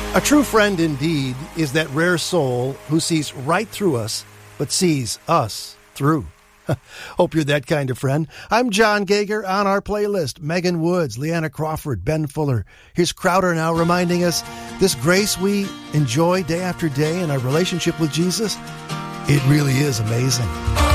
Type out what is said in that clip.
A true friend indeed is that rare soul who sees right through us, but sees us through. Hope you're that kind of friend. I'm John Gager. On our playlist, Megan Woods, Leanna Crawford, Ben Fuller. Here's Crowder now reminding us this grace we enjoy day after day in our relationship with Jesus, it really is amazing.